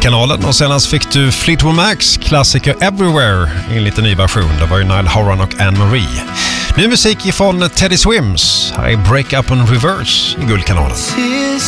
Guldkanalen. Och senast fick du Fleetwood Macs klassiker Everywhere i en liten ny version. Det var ju Niall Horan och Anne-Marie. Ny musik ifrån Teddy Swims. Här är Break Up on Reverse i Guldkanalen.